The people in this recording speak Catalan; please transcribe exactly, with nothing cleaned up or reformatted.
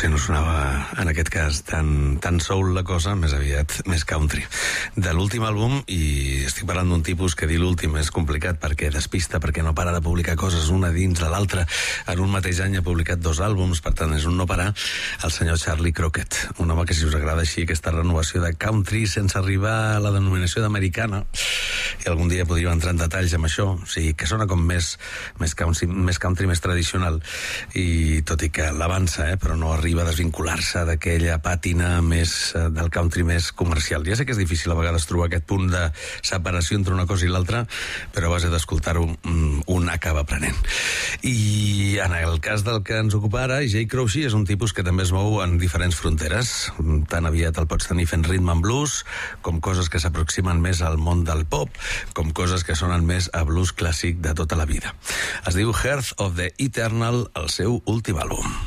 potser no sonava, en aquest cas, tan, tan soul la cosa, més aviat, més country. De l'últim àlbum, i estic parlant d'un tipus que dir l'últim és complicat perquè despista, perquè no para de publicar coses una dins de l'altra. En un mateix any ha publicat dos àlbums, per tant és un no parar, el senyor Charlie Crockett, un home que, si us agrada així aquesta renovació de country sense arribar a la denominació d'americana, i algun dia podríem entrar en detalls amb això, o sigui, que sona com més, més, country, més country, més tradicional, i tot i que l'avança, eh, però no arriba a desvincular-se d'aquella pàtina més eh, del country més comercial. Ja sé que és difícil a vegades trobar aquest punt de separació entre una cosa i l'altra, però a base d'escoltar-ho un acaba aprenent. I en el cas del que ens ocupa ara, Jay Croce és un tipus que també es mou en diferents fronteres. Tan aviat el pots tenir fent rhythm and blues, com coses que s'aproximen més al món del pop, com coses que sonen més a blues clàssic de tota la vida. Es diu Hearth of the Eternal, el seu últim àlbum.